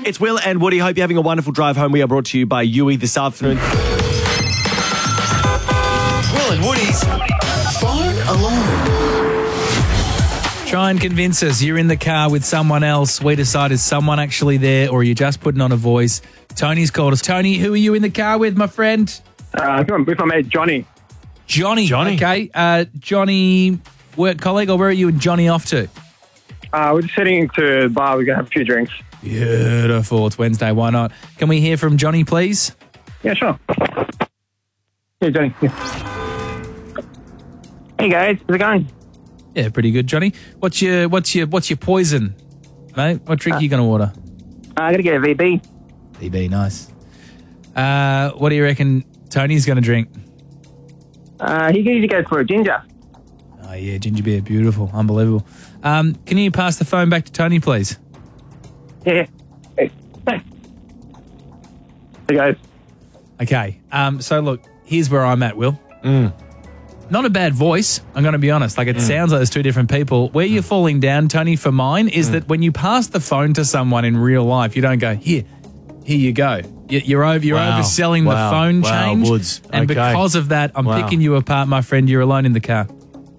It's Will and Woody. Hope you're having a wonderful drive home. We are brought to you by Yui this afternoon. Will and Woody's Phone Alarm. Try and convince us you're in the car with someone else. We decide, is someone actually there or are you just putting on a voice? Tony's called us. Tony, who are you in the car with, my friend? With my mate Johnny. Johnny. Okay. Johnny, work colleague, or where are you and Johnny off to? We're just heading to the bar. We're going to have a few drinks. Beautiful. It's Wednesday. Why not? Can we hear from Johnny, please? Yeah, sure. Hey, Johnny. Yeah. Hey, guys. How's it going? Yeah, pretty good, Johnny. What's your poison, mate? What drink are you going to order? I'm going to get a VB. VB, nice. What do you reckon Tony's going to drink? He usually goes for a ginger. Oh, yeah, ginger beer. Beautiful. Unbelievable. Can you pass the phone back to Tony, please? Yeah. Hey, guys. Okay. So, look, here's where I'm at, Will. Not a bad voice, I'm going to be honest. Like, it sounds like there's two different people. Where you're falling down, Tony, for mine, is that when you pass the phone to someone in real life, you don't go, here you go. You're overselling the phone change. Woods. And Okay. because of that, I'm picking you apart, my friend. You're alone in the car.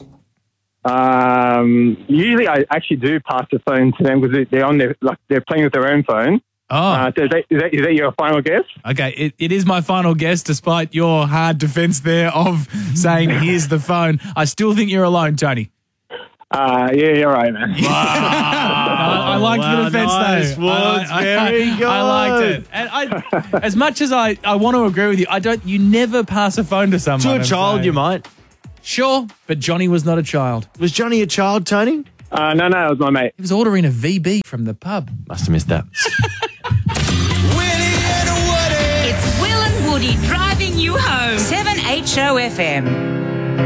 Usually I actually do pass the phone to them because they're on they're playing with their own phone. Oh. Is that your final guess? Okay, it is my final guess, despite your hard defense there of saying, here's the phone. I still think you're alone, Tony. Yeah, you're right, man. I liked the defense, nice, though. Woods. Very good. I liked it. And as much as I want to agree with you, you never pass a phone to someone. To a child, you might. Sure, but Johnny was not a child. Was Johnny a child, Tony? No, it was my mate. He was ordering a VB from the pub. Must have missed that. Willie and Woody. It's Will and Woody driving you home. 7HO FM.